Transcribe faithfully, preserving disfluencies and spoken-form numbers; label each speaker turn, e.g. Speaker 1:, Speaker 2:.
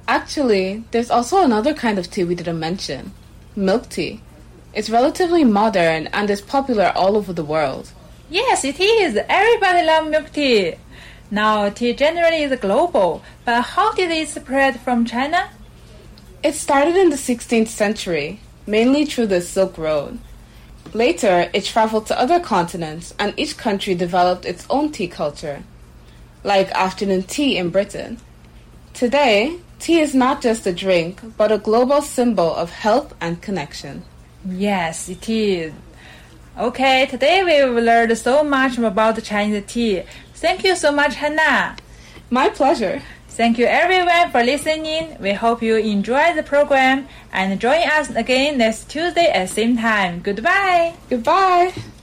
Speaker 1: Actually, there's also another kind of tea we didn't mention. Milk tea. It's relatively modern and is popular all over the world.
Speaker 2: Yes, it is. Everybody loves milk tea. Now, tea generally is global, but how did it spread from China?
Speaker 1: It started in the sixteenth century, mainly through the Silk Road. Later, it traveled to other continents, and each country developed its own tea culture, like afternoon tea in Britain. Today, tea is not just a drink, but a global symbol of health and connection.
Speaker 2: Yes, it is. Okay, today we've learned so much about Chinese tea. Thank you so much, Hannah.
Speaker 1: My pleasure.
Speaker 2: Thank you everyone for listening. We hope you enjoy the program and join us again next Tuesday at the same time. Goodbye.
Speaker 1: Goodbye.